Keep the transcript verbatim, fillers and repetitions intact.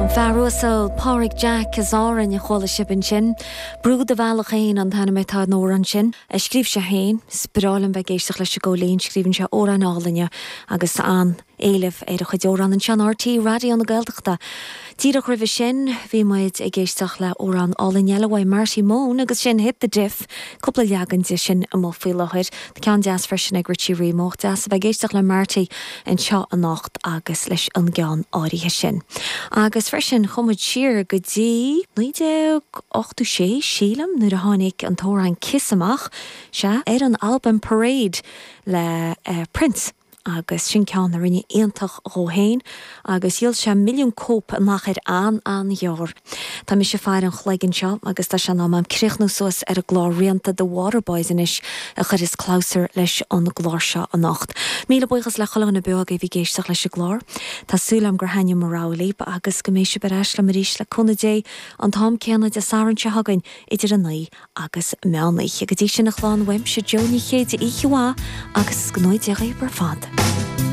Farusel Porrick Jack is áran i chola sibin sin, brúd a bhealach hain an tanna metá nór an sin, a scríb se hain, spirálin be géisteach leis se gólín, scríbin se óra nálainne, agus an éileh ar a chuideóran an sean R T radio na Gaeltachta. Tíadach rih sin, bhí maid ag géisteach le óran álain eilehhaid Marty Món, agus sin hit the diff, cúpla leagan di sin am mófií lehuid, de cean deas freisin ag Richie Rémocht, deas a bheith géisteach le Marty an seo an nacht agus leis an gceann áirithe sin. Agus freisin chumid siar go dtí naoide ochtú sé sílam nuair a tháinig an tórainn Kiss amach, se ar an album Parade le uh, Prince. Agus sin ceann na rinne aontach róhéin, agus díal se milliún cóp amach ar an an jaar. Tá mi se fear an chléigen seo, agus tá se ná am críochnú suas ar a glár rianta de Waterboys inis a chur is cláusar leis an glár seo a nacht. Míle buchas le chola na beag a bhí géisteach leis a glár. Tásúlam gur haine marrálaí, agus go mééis se bereis le maríis le chuna dé an tám céanna de saran se hagain idir a naí agus meannaich. A go dtí sin na chláán weim se Joni chéad a ichihá agus gnóid a réibar fad.